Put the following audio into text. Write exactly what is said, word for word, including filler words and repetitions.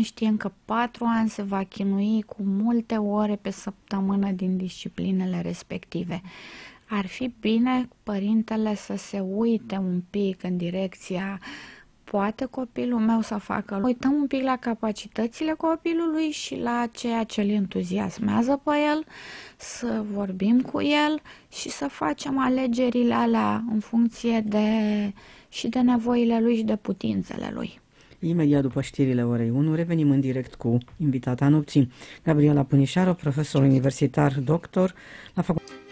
știind că patru ani se va chinui cu multe ore pe săptămână din disciplinele respective. Ar fi bine părintele să se uite un pic în direcția: poate copilul meu să facă. Uităm un pic la capacitățile copilului și la ceea ce îl entuziasmează pe el, să vorbim cu el și să facem alegerile alea în funcție de, și de nevoile lui și de putințele lui. Imediat după știrile orei unu revenim în direct cu invitata nopții, Gabriela Punișaru, profesor universitar, doctor la facultatea